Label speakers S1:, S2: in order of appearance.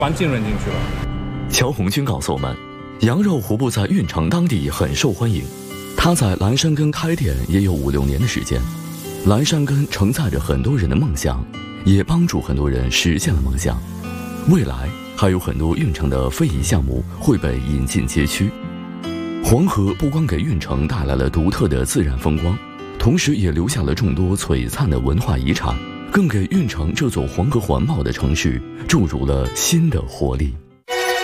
S1: 搬进人进去了。
S2: 乔红军告诉我们，羊肉胡部在运城当地很受欢迎，他在蓝山根开店也有5、6年的时间。蓝山根承载着很多人的梦想，也帮助很多人实现了梦想。未来还有很多运城的非遗项目会被引进街区。黄河不光给运城带来了独特的自然风光，同时也留下了众多璀璨的文化遗产，更给运城这座黄河环抱的城市注入了新的活力。